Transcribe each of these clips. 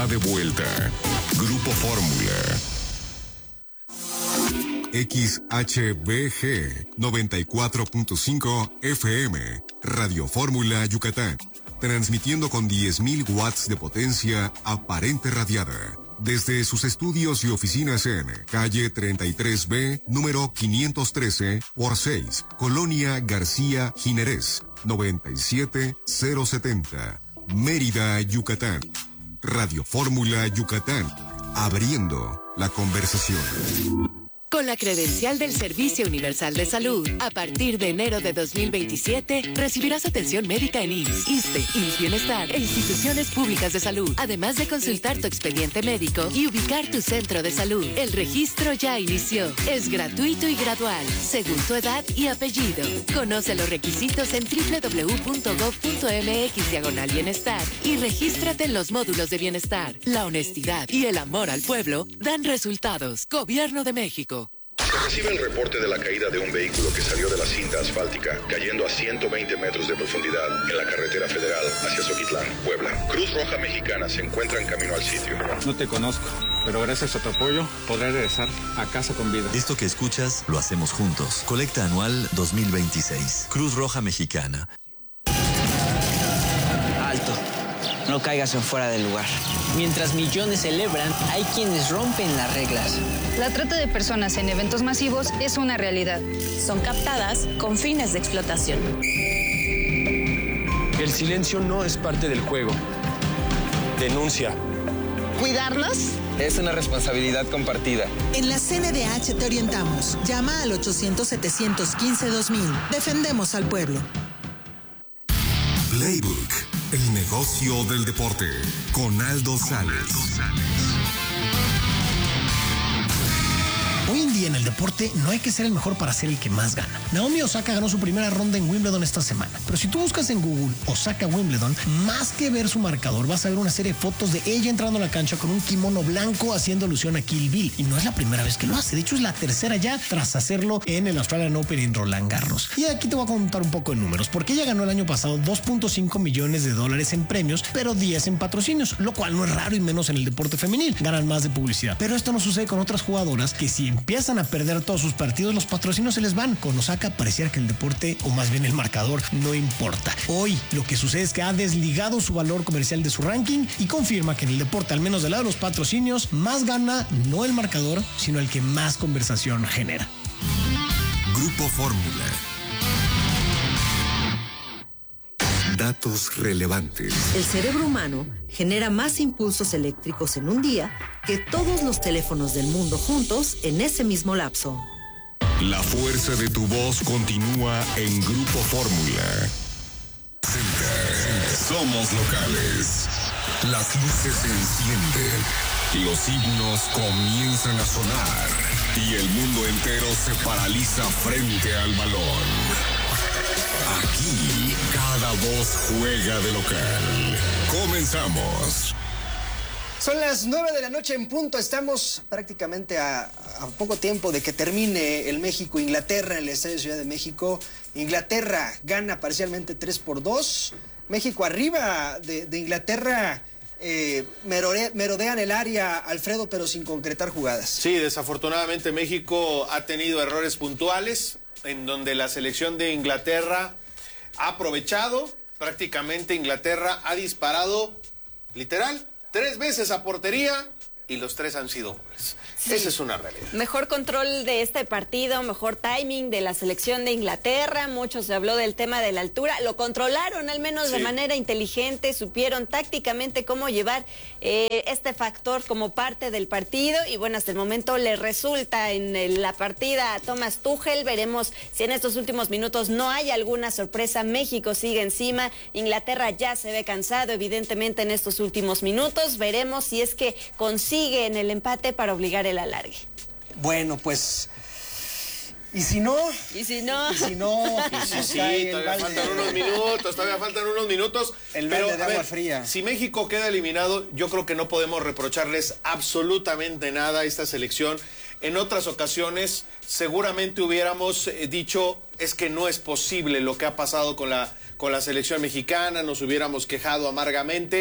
está de vuelta. Grupo Fórmula. XHBG 94.5 FM, Radio Fórmula Yucatán, transmitiendo con 10.000 watts de potencia aparente radiada, desde sus estudios y oficinas en calle 33B, número 513 por 6, Colonia García Jiménez, 97070, Mérida, Yucatán. Radio Fórmula Yucatán, abriendo la conversación. Con la credencial del Servicio Universal de Salud, a partir de enero de 2027, recibirás atención médica en IMSS, ISSSTE, IMSS Bienestar e instituciones públicas de salud, además de consultar tu expediente médico y ubicar tu centro de salud. El registro ya inició. Es gratuito y gradual, según tu edad y apellido. Conoce los requisitos en www.gov.mx/bienestar y regístrate en los módulos de bienestar. La honestidad y el amor al pueblo dan resultados. Gobierno de México. Se recibe el reporte de la caída de un vehículo que salió de la cinta asfáltica, cayendo a 120 metros de profundidad en la carretera federal hacia Xoquitlán, Puebla. Cruz Roja Mexicana se encuentra en camino al sitio. No te conozco, pero gracias a tu apoyo podré regresar a casa con vida. Esto que escuchas lo hacemos juntos. Colecta anual 2026. Cruz Roja Mexicana. Alto. No caigas en fuera del lugar. Mientras millones celebran, hay quienes rompen las reglas. La trata de personas en eventos masivos es una realidad. Son captadas con fines de explotación. El silencio no es parte del juego. Denuncia. ¿Cuidarlos? Es una responsabilidad compartida. En la CNDH te orientamos. Llama al 800-715-2000. Defendemos al pueblo. Playbook, el negocio del deporte, con Aldo Sales. Hoy en día en el deporte no hay que ser el mejor para ser el que más gana. Naomi Osaka ganó su primera ronda en Wimbledon esta semana. Pero si tú buscas en Google Osaka Wimbledon, más que ver su marcador, vas a ver una serie de fotos de ella entrando a la cancha con un kimono blanco haciendo alusión a Kill Bill. Y no es la primera vez que lo hace. De hecho, es la tercera ya tras hacerlo en el Australian Open en Roland Garros. Y aquí te voy a contar un poco de números, porque ella ganó el año pasado $2.5 millones en premios, pero 10 en patrocinios, lo cual no es raro y menos en el deporte femenil. Ganan más de publicidad. Pero esto no sucede con otras jugadoras que si empiezan a perder todos sus partidos, los patrocinios se les van. Con Osaka pareciera que el deporte, o más bien el marcador, no importa. Hoy lo que sucede es que ha desligado su valor comercial de su ranking y confirma que en el deporte, al menos del lado de los patrocinios, más gana no el marcador, sino el que más conversación genera. Grupo Fórmula. Datos relevantes. El cerebro humano genera más impulsos eléctricos en un día que todos los teléfonos del mundo juntos en ese mismo lapso. La fuerza de tu voz continúa en Grupo Fórmula. Somos locales. Las luces se encienden. Los himnos comienzan a sonar. Y el mundo entero se paraliza frente al balón. Aquí, cada voz juega de local. Comenzamos. Son las 9 de la noche en punto. Estamos prácticamente a poco tiempo de que termine el México-Inglaterra en el Estadio Ciudad de México. Inglaterra gana parcialmente 3-2. México arriba de Inglaterra. Merodean el área, Alfredo, pero sin concretar jugadas. Sí, desafortunadamente México ha tenido errores puntuales, en donde la selección de Inglaterra ha aprovechado. Prácticamente Inglaterra ha disparado, literal, 3 veces a portería y los 3 han sido goles. Sí. Esa es una realidad. Mejor control de este partido, mejor timing de la selección de Inglaterra. Mucho se habló del tema de la altura. Lo controlaron al menos de manera inteligente. Supieron tácticamente cómo llevar este factor como parte del partido. Y bueno, hasta el momento le resulta en la partida a Thomas Tuchel. Veremos si en estos últimos minutos no hay alguna sorpresa. México sigue encima. Inglaterra ya se ve cansado, evidentemente, en estos últimos minutos. Veremos si es que consiguen el empate para obligar el alargue. Bueno, pues... ¿Y si no? ¿Y si no? ¿Y si no? Sí, todavía faltan unos minutos. El balde de agua fría. Si México queda eliminado, yo creo que no podemos reprocharles absolutamente nada a esta selección. En otras ocasiones, seguramente hubiéramos dicho, es que no es posible lo que ha pasado con la selección mexicana, nos hubiéramos quejado amargamente.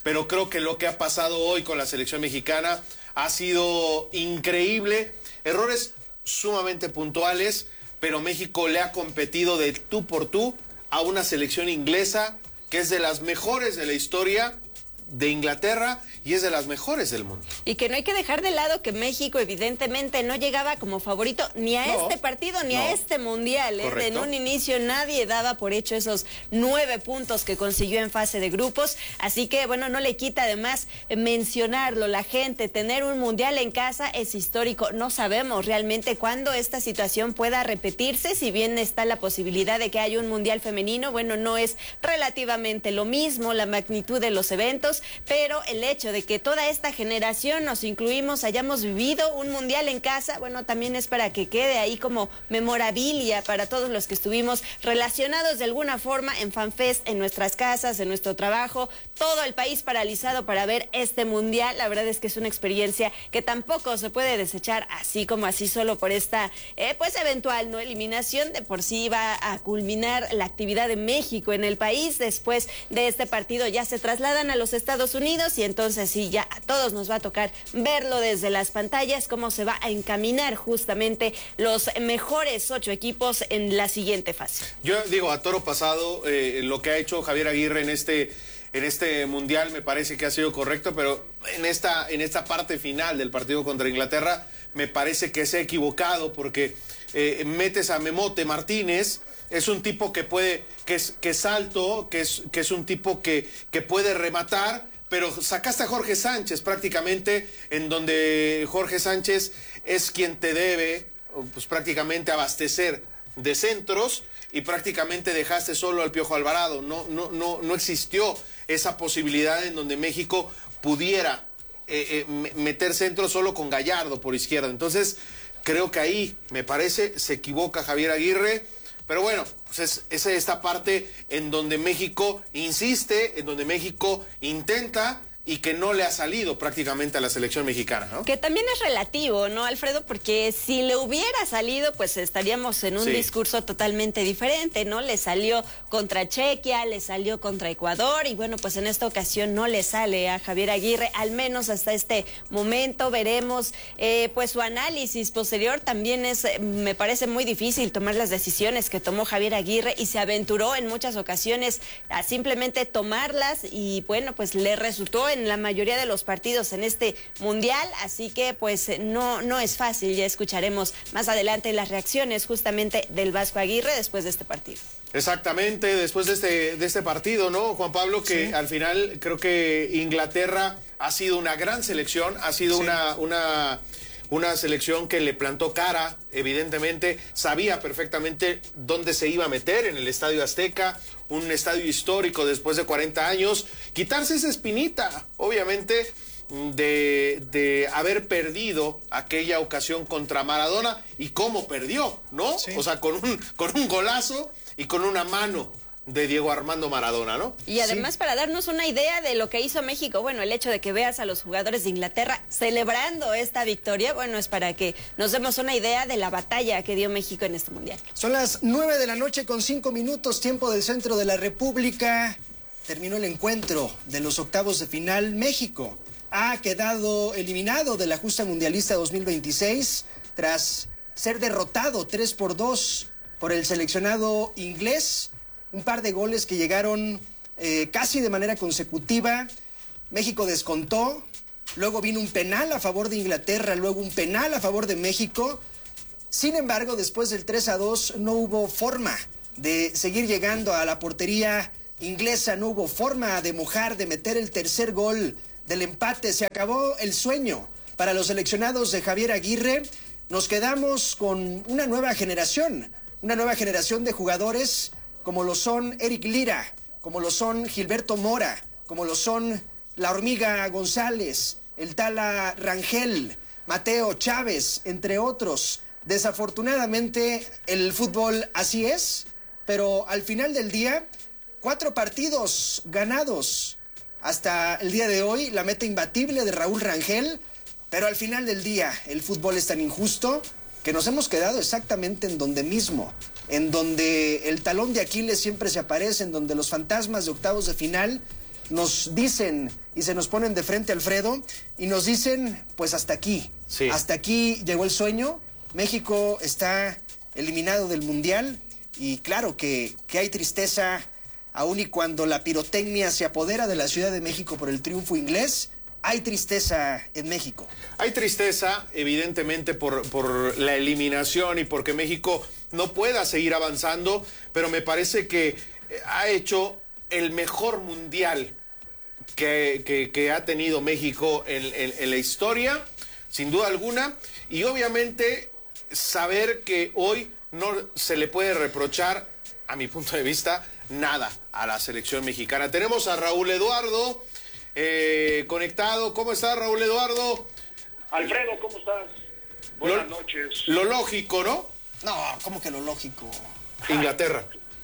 pero creo que lo que ha pasado hoy con la selección mexicana ha sido increíble. Errores sumamente puntuales, pero México le ha competido de tú por tú a una selección inglesa que es de las mejores de la historia de Inglaterra y es de las mejores del mundo. Y que no hay que dejar de lado que México evidentemente no llegaba como favorito ni a este partido ni a este mundial. En un inicio nadie daba por hecho esos 9 puntos que consiguió en fase de grupos. Así que bueno, no le quita además mencionarlo. La gente, tener un mundial en casa es histórico. No sabemos realmente cuándo esta situación pueda repetirse. Si bien está la posibilidad de que haya un mundial femenino, bueno, no es relativamente lo mismo la magnitud de los eventos, pero el hecho de que toda esta generación nos incluimos, hayamos vivido un mundial en casa, bueno, también es para que quede ahí como memorabilia para todos los que estuvimos relacionados de alguna forma en FanFest, en nuestras casas, en nuestro trabajo, todo el país paralizado para ver este mundial. La verdad es que es una experiencia que tampoco se puede desechar así como así solo por esta pues eventual no eliminación. De por sí va a culminar la actividad de México en el país. Después de este partido ya se trasladan a los Estados Unidos y entonces sí, ya a todos nos va a tocar verlo desde las pantallas, cómo se va a encaminar justamente los mejores 8 equipos en la siguiente fase. Yo digo, a toro pasado, lo que ha hecho Javier Aguirre en este mundial me parece que ha sido correcto, pero en esta parte final del partido contra Inglaterra me parece que se ha equivocado porque metes a Memote Martínez. Es un tipo que puede, que es alto, que es un tipo que puede rematar, pero sacaste a Jorge Sánchez prácticamente, en donde Jorge Sánchez es quien te debe, pues prácticamente abastecer de centros, y prácticamente dejaste solo al Piojo Alvarado. No existió esa posibilidad en donde México pudiera meter centros solo con Gallardo por izquierda. Entonces, creo que ahí, me parece, se equivoca Javier Aguirre. Pero bueno, pues es esta parte en donde México insiste, en donde México intenta y que no le ha salido prácticamente a la selección mexicana, ¿no? Que también es relativo, ¿no, Alfredo? Porque si le hubiera salido, pues estaríamos en un discurso totalmente diferente, ¿no? Le salió contra Chequia, le salió contra Ecuador y bueno, pues en esta ocasión no le sale a Javier Aguirre, al menos hasta este momento. Veremos pues su análisis posterior. También me parece muy difícil tomar las decisiones que tomó Javier Aguirre y se aventuró en muchas ocasiones a simplemente tomarlas y bueno, pues le resultó en la mayoría de los partidos en este mundial, así que pues no es fácil. Ya escucharemos más adelante las reacciones justamente del Vasco Aguirre después de este partido. Exactamente, después de este partido, ¿no, Juan Pablo? Que al final creo que Inglaterra ha sido una gran selección, ha sido una selección que le plantó cara, evidentemente, sabía perfectamente dónde se iba a meter, en el Estadio Azteca, un estadio histórico después de 40 años, quitarse esa espinita, obviamente, de haber perdido aquella ocasión contra Maradona, y cómo perdió, ¿no? O sea, con un golazo y con una mano de Diego Armando Maradona, ¿no? Y además para darnos una idea de lo que hizo México, bueno, el hecho de que veas a los jugadores de Inglaterra celebrando esta victoria, bueno, es para que nos demos una idea de la batalla que dio México en este mundial. Son las 9 de la noche con 5 minutos, tiempo del centro de la República. Terminó el encuentro de los octavos de final. México ha quedado eliminado de la justa mundialista 2026 tras ser derrotado 3-2 por el seleccionado inglés. Un par de goles que llegaron casi de manera consecutiva. México descontó, luego vino un penal a favor de Inglaterra, luego un penal a favor de México. Sin embargo, después del 3-2 no hubo forma de seguir llegando a la portería inglesa, no hubo forma de mojar, de meter el tercer gol del empate. Se acabó el sueño para los seleccionados de Javier Aguirre. Nos quedamos con una nueva generación de jugadores como lo son Eric Lira, como lo son Gilberto Mora, como lo son La Hormiga González, el Tala Rangel, Mateo Chávez, entre otros. Desafortunadamente el fútbol así es, pero al final del día, 4 partidos ganados hasta el día de hoy, la meta imbatible de Raúl Rangel, pero al final del día el fútbol es tan injusto que nos hemos quedado exactamente en donde mismo, en donde el talón de Aquiles siempre se aparece, en donde los fantasmas de octavos de final nos dicen y se nos ponen de frente, Alfredo, y nos dicen, pues hasta aquí. Sí. Hasta aquí llegó el sueño. México está eliminado del Mundial y claro que hay tristeza, aun y cuando la pirotecnia se apodera de la Ciudad de México por el triunfo inglés. Hay tristeza en México. Hay tristeza, evidentemente, por la eliminación y porque México no pueda seguir avanzando, pero me parece que ha hecho el mejor mundial que ha tenido México en la historia, sin duda alguna, y obviamente saber que hoy no se le puede reprochar, a mi punto de vista, nada a la selección mexicana. Tenemos a Raúl Eduardo conectado. ¿Cómo estás, Raúl Eduardo? Alfredo, ¿cómo estás? Buenas noches. Lo lógico, ¿no? No, ¿cómo que lo lógico? Inglaterra.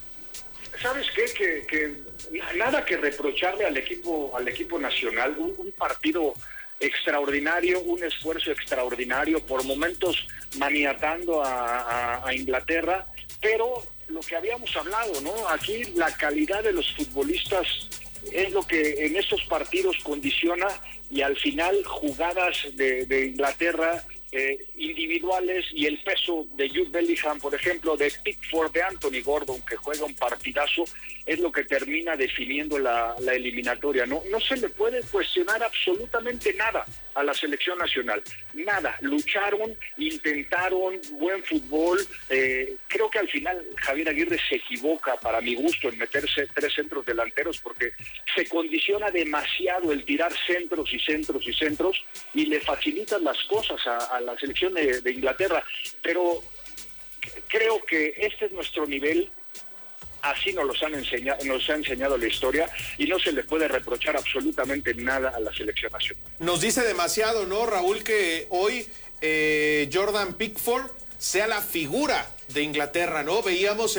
¿Sabes qué? Que nada que reprocharle al equipo nacional. Un partido extraordinario, un esfuerzo extraordinario, por momentos maniatando a Inglaterra, pero lo que habíamos hablado, ¿no? Aquí la calidad de los futbolistas es lo que en estos partidos condiciona, y al final jugadas de Inglaterra individuales y el peso de Jude Bellingham, por ejemplo, de Pickford, de Anthony Gordon, que juega un partidazo, es lo que termina definiendo la eliminatoria. No se le puede cuestionar absolutamente nada a la selección nacional, nada. Lucharon, intentaron, buen fútbol. Creo que al final Javier Aguirre se equivoca, para mi gusto, en meterse 3 centros delanteros, porque se condiciona demasiado el tirar centros y centros y centros, y le facilitan las cosas a la selección de Inglaterra. Pero creo que este es nuestro nivel. Así nos ha enseñado la historia, y no se le puede reprochar absolutamente nada a la selección nacional. Nos dice demasiado, ¿no, Raúl, que hoy Jordan Pickford sea la figura de Inglaterra, ¿no? Veíamos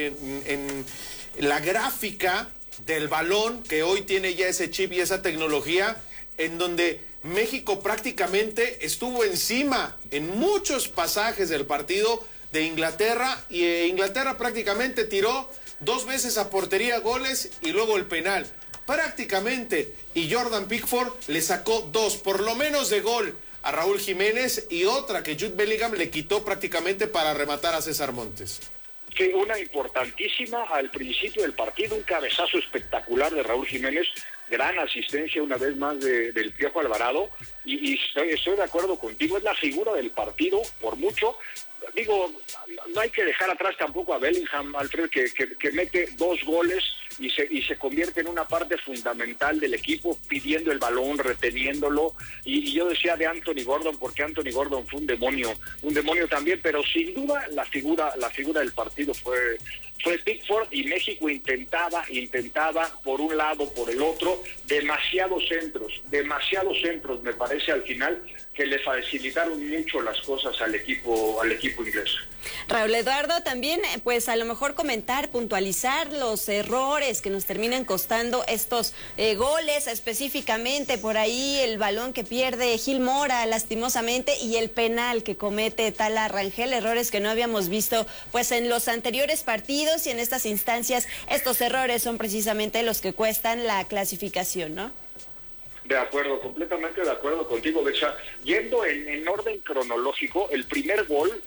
en la gráfica del balón que hoy tiene ya ese chip y esa tecnología, en donde México prácticamente estuvo encima en muchos pasajes del partido de Inglaterra, y Inglaterra prácticamente tiró 2 veces a portería goles y luego el penal. Prácticamente. Y Jordan Pickford le sacó 2, por lo menos, de gol a Raúl Jiménez, y otra que Jude Bellingham le quitó prácticamente para rematar a César Montes. Sí, una importantísima al principio del partido, un cabezazo espectacular de Raúl Jiménez, gran asistencia una vez más del Piojo Alvarado, y estoy de acuerdo contigo, es la figura del partido, por mucho. Digo, no hay que dejar atrás tampoco a Bellingham, Alfredo, que mete 2 goles y se convierte en una parte fundamental del equipo, pidiendo el balón, reteniéndolo. Y yo decía de Anthony Gordon, porque Anthony Gordon fue un demonio también, pero sin duda la figura del partido fue Pickford, y México intentaba por un lado, por el otro, demasiados centros, me parece, al final, que le facilitaron mucho las cosas al equipo inglés. Raúl Eduardo, también, pues a lo mejor comentar, puntualizar los errores que nos terminan costando estos goles, específicamente por ahí el balón que pierde Gil Mora lastimosamente, y el penal que comete Tala Rangel, errores que no habíamos visto pues en los anteriores partidos, y en estas instancias estos errores son precisamente los que cuestan la clasificación, ¿no? De acuerdo, completamente de acuerdo contigo, Becha. Yendo en orden cronológico, el primer gol,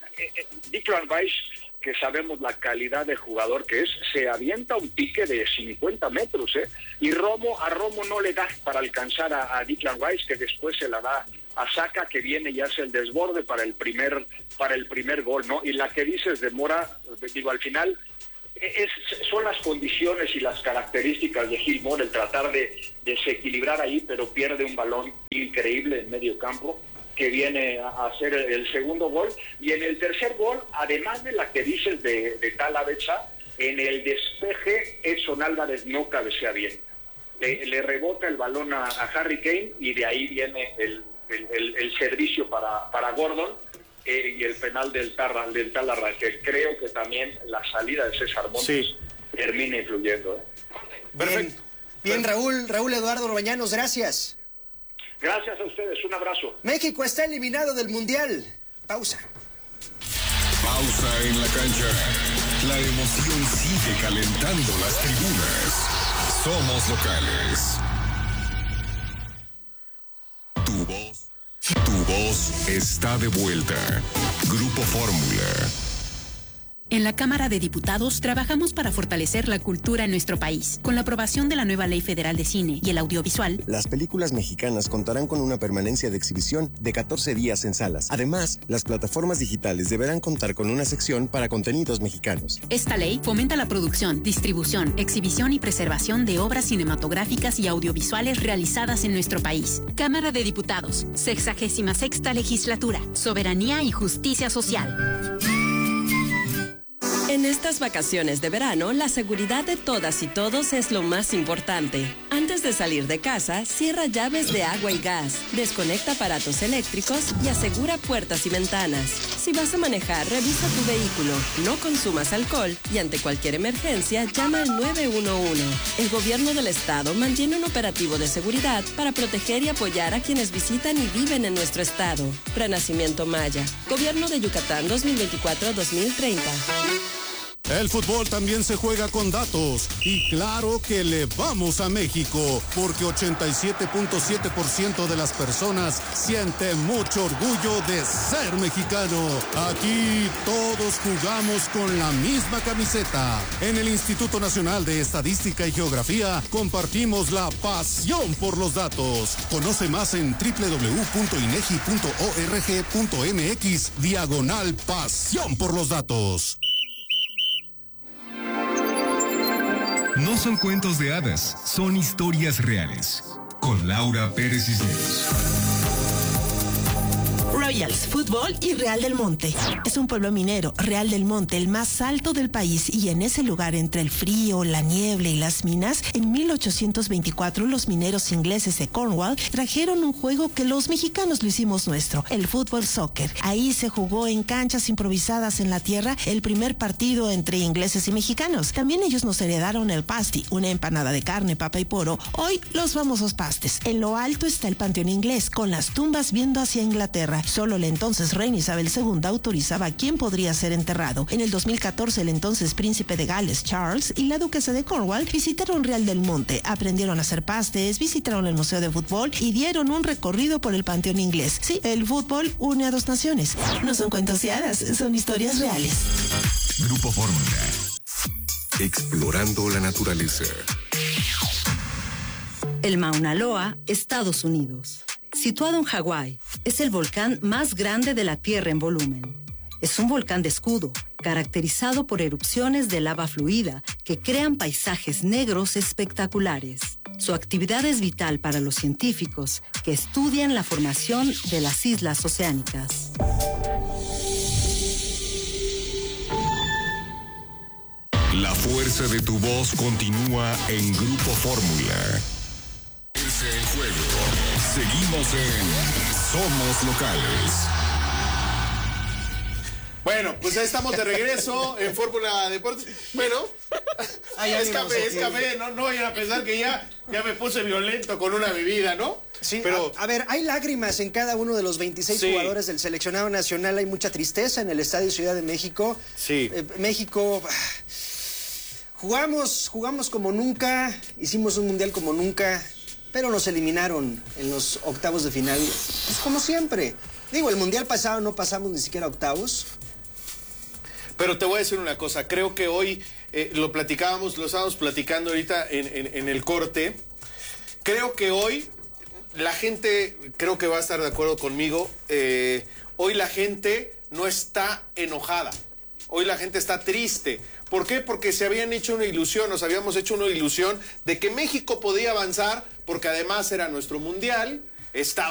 Declan Rice, que sabemos la calidad de jugador que es, se avienta un pique de 50 metros, y a Romo no le da para alcanzar a Declan Rice, que después se la da a Saka, que viene y hace el desborde para el primer gol, ¿no? Y la que dices de Mora, digo, al final son las condiciones y las características de Gil Mora, el tratar de desequilibrar ahí, pero pierde un balón increíble en medio campo, que viene a hacer el segundo gol. Y en el tercer gol, además de la que dices de Talavera, en el despeje Edson Álvarez no cabecea bien, le rebota el balón a Harry Kane, y de ahí viene el servicio para Gordon, y el penal del Tala Rangel. Creo que también la salida de César Montes termina influyendo. Perfecto. Bien, Raúl Eduardo Orbañanos, gracias. Gracias a ustedes, un abrazo. México está eliminado del Mundial. Pausa. Pausa en la cancha. La emoción sigue calentando las tribunas. Somos locales. Tu voz está de vuelta. Grupo Fórmula. En la Cámara de Diputados trabajamos para fortalecer la cultura en nuestro país. Con la aprobación de la nueva Ley Federal de Cine y el Audiovisual, las películas mexicanas contarán con una permanencia de exhibición de 14 días en salas. Además, las plataformas digitales deberán contar con una sección para contenidos mexicanos. Esta ley fomenta la producción, distribución, exhibición y preservación de obras cinematográficas y audiovisuales realizadas en nuestro país. Cámara de Diputados, 66ª Legislatura, Soberanía y Justicia Social. En estas vacaciones de verano, la seguridad de todas y todos es lo más importante. Antes de salir de casa, cierra llaves de agua y gas, desconecta aparatos eléctricos y asegura puertas y ventanas. Si vas a manejar, revisa tu vehículo, no consumas alcohol y ante cualquier emergencia, llama al 911. El gobierno del estado mantiene un operativo de seguridad para proteger y apoyar a quienes visitan y viven en nuestro estado. Renacimiento Maya, Gobierno de Yucatán 2024-2030. El fútbol también se juega con datos y claro que le vamos a México porque 87.7% de las personas siente mucho orgullo de ser mexicano. Aquí todos jugamos con la misma camiseta. En el Instituto Nacional de Estadística y Geografía compartimos la pasión por los datos. Conoce más en www.inegi.org.mx/pasión por los datos. No son cuentos de hadas, son historias reales. Con Laura Pérez Cisneros. Royals, Fútbol y Real del Monte. Es un pueblo minero, Real del Monte, el más alto del país, y en ese lugar entre el frío, la niebla y las minas, en 1824 los mineros ingleses de Cornwall trajeron un juego que los mexicanos lo hicimos nuestro, el fútbol soccer. Ahí se jugó en canchas improvisadas en la tierra el primer partido entre ingleses y mexicanos. También ellos nos heredaron el pasty, una empanada de carne, papa y poro, hoy los famosos pastes. En lo alto está el Panteón Inglés, con las tumbas viendo hacia Inglaterra. Solo la entonces reina Isabel II autorizaba a quién podría ser enterrado. En el 2014, el entonces príncipe de Gales, Charles, y la duquesa de Cornwall visitaron Real del Monte, aprendieron a hacer pastes, visitaron el Museo de Fútbol y dieron un recorrido por el Panteón Inglés. Sí, el fútbol une a dos naciones. No son cuentos de hadas, son historias reales. Grupo Fórmula. Explorando la naturaleza. El Mauna Loa, Estados Unidos. Situado en Hawái, es el volcán más grande de la Tierra en volumen. Es un volcán de escudo, caracterizado por erupciones de lava fluida que crean paisajes negros espectaculares. Su actividad es vital para los científicos que estudian la formación de las islas oceánicas. La fuerza de tu voz continúa en Grupo Fórmula. El juego. Seguimos en Somos Locales. Bueno, pues ya estamos de regreso en Fórmula Deportes. Bueno, es café, no vayan a pensar que ya me puse violento con una bebida, ¿no? Sí, pero a ver, hay lágrimas en cada uno de los 26 jugadores del seleccionado nacional, hay mucha tristeza en el Estadio Ciudad de México. Sí. México... Jugamos como nunca, hicimos un mundial como nunca, pero nos eliminaron en los octavos de final. Pues como siempre. Digo, el mundial pasado no pasamos ni siquiera octavos. Pero te voy a decir una cosa, creo que hoy lo estábamos platicando ahorita en el corte. Creo que hoy la gente, creo que va a estar de acuerdo conmigo, hoy la gente no está enojada, hoy la gente está triste. ¿Por qué? Porque se habían hecho una ilusión, nos habíamos hecho una ilusión de que México podía avanzar, porque además era nuestro mundial, estaba